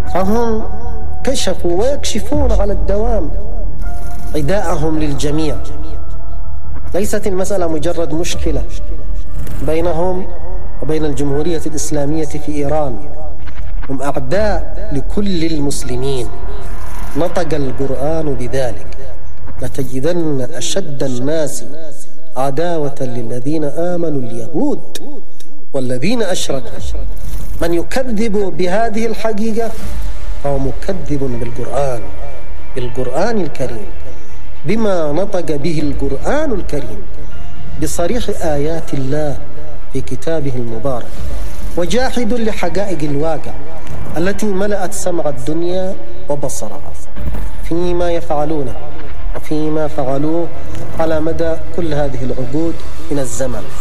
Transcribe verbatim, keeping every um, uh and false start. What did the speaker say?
فهم كشفوا ويكشفون على الدوام عداءهم للجميع. ليست المسألة مجرد مشكلة بينهم وبين الجمهورية الإسلامية في إيران، هم أعداء لكل المسلمين. نطق القرآن بذلك: لتجدن أشد الناس عداوة للذين آمنوا اليهود والذين أشركوا. من يكذب بهذه الحقيقة فهو مكذب بالقرآن، بالقرآن الكريم، بما نطق به القرآن الكريم بصريح آيات الله في كتابه المبارك، وجاحد لحقائق الواقع التي ملأت سمع الدنيا وبصرها فيما يفعلونه وفيما فعلوه على مدى كل هذه العقود من الزمن.